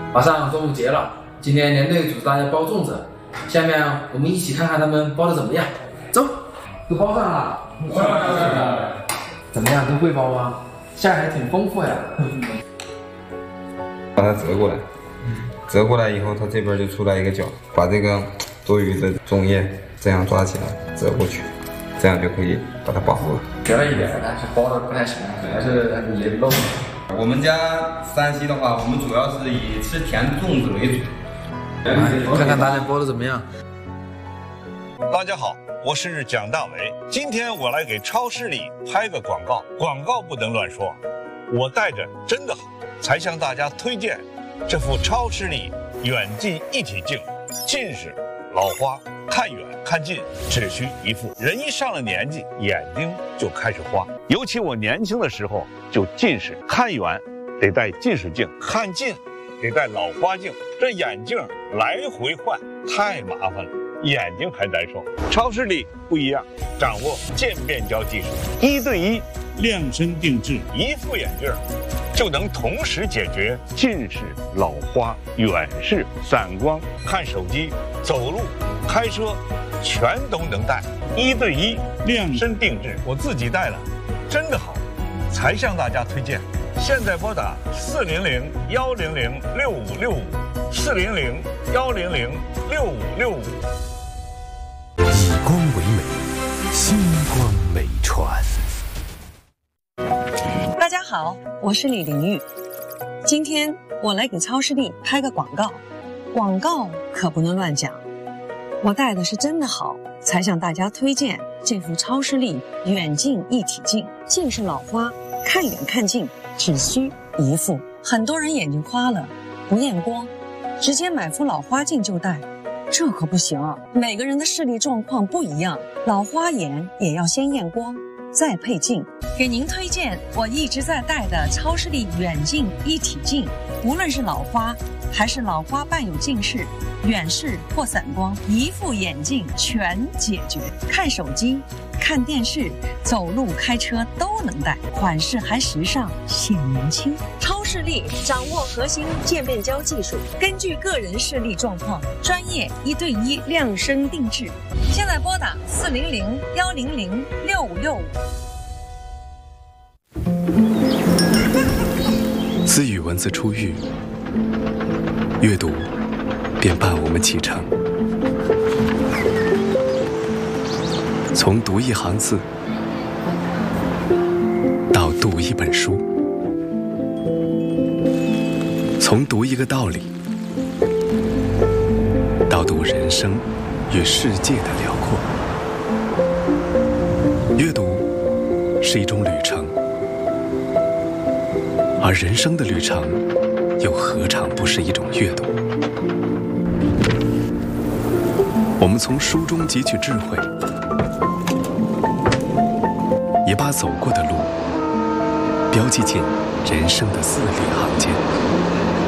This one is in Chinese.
马上端午节了，今天连队组织大家包粽子，下面我们一起看看他们包的怎么样。走，都包上了。怎么样，都会包吗？馅还挺丰富呀。 把它折过来，折过来以后，它这边就出来一个角，把这个多余的粽叶这样抓起来，折过去，这样就可以把它包住了。 折了一点，但是包的不太行，还是漏。 我们家山西的话，我们主要是以吃甜粽子为主。 看看大家包的怎么样。 大家好，我是蒋大为。今天我来给超市里拍个广告，广告不能乱说。我带着真的好，才向大家推荐这副超视力远近一体镜。近视、老花，看远看近只需一副。人一上了年纪，眼睛就开始花。尤其我年轻的时候就近视，看远得戴近视镜，看近得戴老花镜，这眼镜来回换太麻烦了，眼睛还难受。超视力不一样，掌握渐变焦技术，1对1量身定制，一副眼镜就能同时解决近视、老花、远视、散光、看手机、走路、开车，全都能戴。1对1量身定制，我自己戴了，真的好，才向大家推荐。现在拨打400-100-6565，400-100-6565。 以光为美，星光美传。 大家好，我是李玲玉。今天我来给超视力拍个广告，广告可不能乱讲。我戴的是真的好，才向大家推荐这副超视力远近一体镜。近视老花，看远看近只需一副。很多人眼睛花了，不验光，直接买副老花镜就戴，这可不行啊！每个人的视力状况不一样，老花眼也要先验光，再配镜。给您推荐我一直在戴的超视力远近一体镜，无论是老花还是老花伴有近视、远视或散光，一副眼镜全解决。看手机、看电视、走路、开车都能戴，款式还时尚显年轻。超视力掌握核心渐变焦技术，根据个人视力状况，专业1对1量身定制。现在拨打400-100-6565。 自与文字出狱，阅读便伴我们启程。从读一行字到读一本书，从读一个道理到读人生与世界的辽阔。阅读是一种旅程，而人生的旅程又何尝不是一种阅读？我们从书中汲取智慧，也把走过的路标记进人生的字里行间。